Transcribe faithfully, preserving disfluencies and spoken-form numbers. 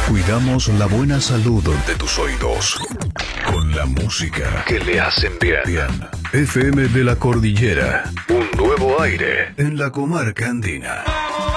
Cuidamos la buena salud de tus oídos con la música que le hacen bien. Bien. F M de la Cordillera, un nuevo aire en la comarca andina.